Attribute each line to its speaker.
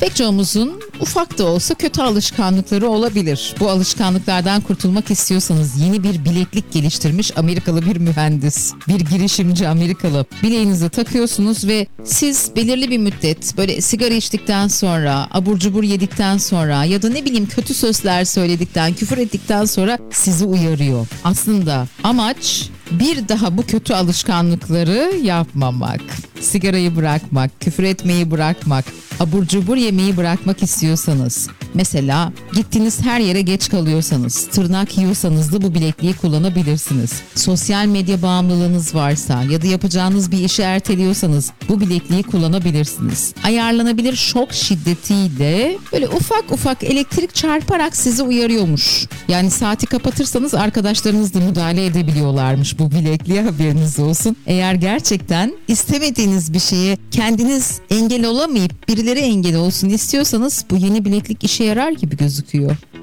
Speaker 1: Pek çoğumuzun ufak da olsa kötü alışkanlıkları olabilir. Bu alışkanlıklardan kurtulmak istiyorsanız yeni bir bileklik geliştirmiş Amerikalı bir mühendis, bir girişimci Amerikalı. Bileğinize takıyorsunuz ve siz belirli bir müddet böyle sigara içtikten sonra, abur cubur yedikten sonra ya da ne bileyim kötü sözler söyledikten, küfür ettikten sonra sizi uyarıyor. Aslında amaç bir daha bu kötü alışkanlıkları yapmamak, sigarayı bırakmak, küfür etmeyi bırakmak, abur cubur yemeyi bırakmak istiyorsanız, mesela gittiğiniz her yere geç kalıyorsanız, tırnak yiyorsanız da bu bilekliği kullanabilirsiniz. Sosyal medya bağımlılığınız varsa ya da yapacağınız bir işi erteliyorsanız bu bilekliği kullanabilirsiniz. Ayarlanabilir şok şiddetiyle böyle ufak ufak elektrik çarparak sizi uyarıyormuş. Yani saati kapatırsanız arkadaşlarınız da müdahale edebiliyorlarmış bu bilekliğe, haberiniz olsun. Eğer gerçekten istemediğiniz bir şeye kendiniz engel olamayıp birileri engel olsun istiyorsanız bu yeni bileklik işe yarar gibi gözüküyor.